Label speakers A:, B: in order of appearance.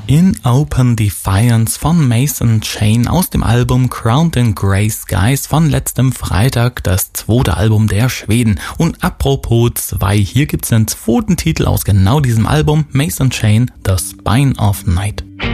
A: In Open Defiance von Mason Chain aus dem Album Crowned in Grey Skies von letztem Freitag, das zweite Album der Schweden. Und apropos 2, hier gibt's den zweiten Titel aus genau diesem Album, Mason Chain, The Spine of Night.